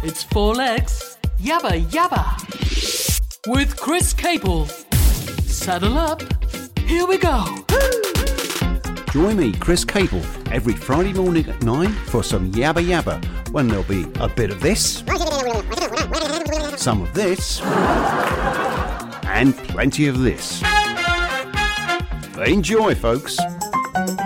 It's 4 legs, yabba yabba. With Chris Capel. Saddle up, here we go. Join me, Chris Capel, every Friday morning at 9 for some yabba yabba, when there'll be a bit of this, some of this, and plenty of this. Enjoy, folks.